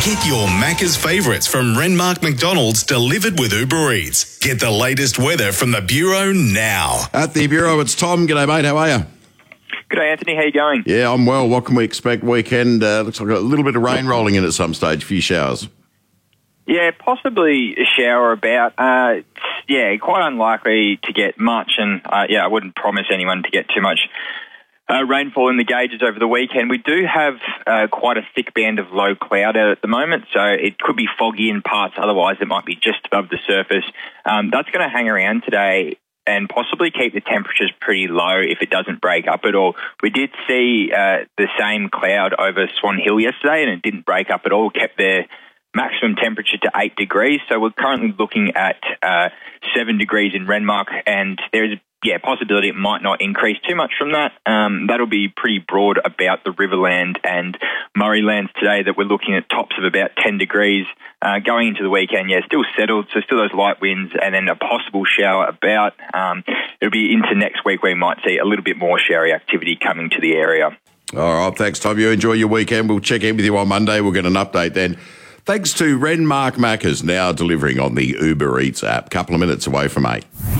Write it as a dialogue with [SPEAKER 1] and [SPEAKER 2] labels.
[SPEAKER 1] Get your Macca's favourites from Renmark McDonald's delivered with Uber Eats. Get the latest weather from the Bureau now.
[SPEAKER 2] At the Bureau, it's Tom. G'day, mate. How are you?
[SPEAKER 3] G'day, Anthony. How you going?
[SPEAKER 2] Yeah, I'm well. What can we expect weekend? Looks like a little bit of rain rolling in at some stage. A few showers.
[SPEAKER 3] Yeah, possibly a shower about. Quite unlikely to get much, and I wouldn't promise anyone to get too much rainfall in the gauges over the weekend. We do have quite a thick band of low cloud out at the moment, so it could be foggy in parts. Otherwise, it might be just above the surface. That's going to hang around today and possibly keep the temperatures pretty low if it doesn't break up at all. We did see the same cloud over Swan Hill yesterday, and it didn't break up at all. Kept their maximum temperature to 8 degrees. So we're currently looking at 7 degrees in Renmark, and there's a possibility it might not increase too much from that. That'll be pretty broad about the Riverland and Murray lands today, that we're looking at tops of about 10 degrees. Going into the weekend, still settled, so still those light winds and then a possible shower about. It'll be into next week where we might see a little bit more showery activity coming to the area.
[SPEAKER 2] All right, thanks, Tom. You enjoy your weekend. We'll check in with you on Monday. We'll get an update then. Thanks to Renmark Macca's, now delivering on the Uber Eats app. Couple of minutes away from 8.